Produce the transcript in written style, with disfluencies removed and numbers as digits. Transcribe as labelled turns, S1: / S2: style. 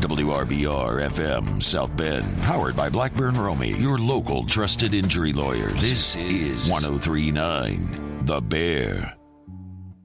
S1: WRBR-FM South Bend, powered by Blackburn Romey, your local trusted injury lawyers. This is 103.9 The Bear.